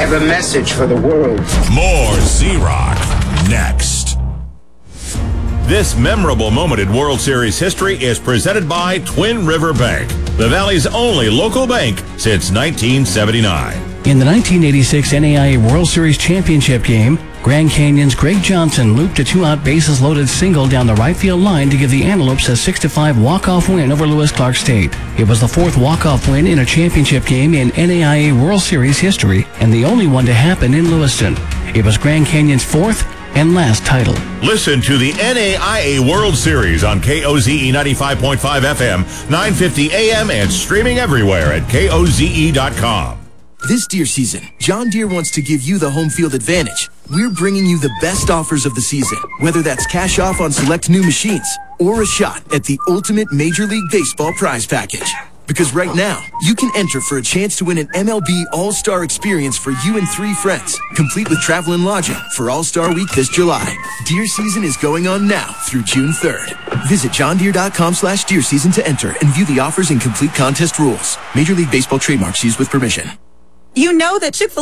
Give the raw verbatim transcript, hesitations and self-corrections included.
have a message for the world. More Z-Rock next. This memorable moment in World Series history is presented by Twin River Bank, the Valley's only local bank since nineteen seventy-nine. In the nineteen eighty-six N A I A World Series Championship game, Grand Canyon's Greg Johnson looped a two-out bases-loaded single down the right field line to give the Antelopes a six to five walk-off win over Lewis Clark State. It was the fourth walk-off win in a championship game in N A I A World Series history and the only one to happen in Lewiston. It was Grand Canyon's fourth and last title. Listen to the N A I A World Series on K O Z E ninety-five point five F M, nine fifty A M, and streaming everywhere at K O Z E dot com. This deer season, John Deere wants to give you the home field advantage. We're bringing you the best offers of the season, whether that's cash off on select new machines or a shot at the ultimate Major League Baseball prize package. Because right now, you can enter for a chance to win an M L B All-Star experience for you and three friends, complete with travel and lodging for All-Star Week this July. Deer season is going on now through June third. Visit john deere dot com slash deer season to enter and view the offers and complete contest rules. Major League Baseball trademarks used with permission. You know that Chick-fil-A